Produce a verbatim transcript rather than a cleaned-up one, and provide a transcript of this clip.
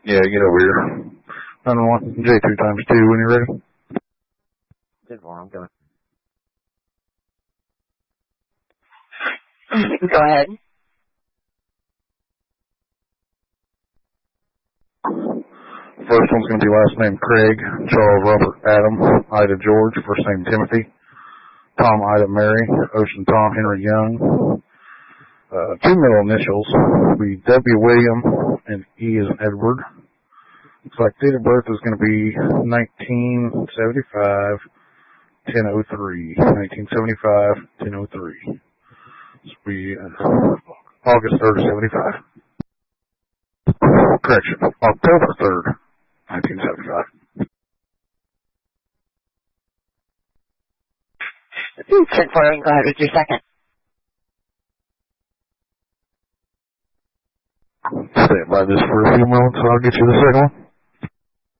Yeah, get over here. nine one, J two times two when you're ready. Good one, I'm going. Go ahead. First one's going to be last name Craig, Charles Robert Adam, Ida George, first name Timothy, Tom Ida Mary, Ocean Tom Henry Young. Uh, two middle initials will be W William and E as in Edward. Looks like date of birth is going to be nineteen seventy-five, ten oh three. nineteen seventy-five, ten oh three. This will be uh, August third of seventy-five. Correction, October third, nineteen seventy-five. ten four, and go ahead with your second. Stand by this for a few moments and I'll get you the second one.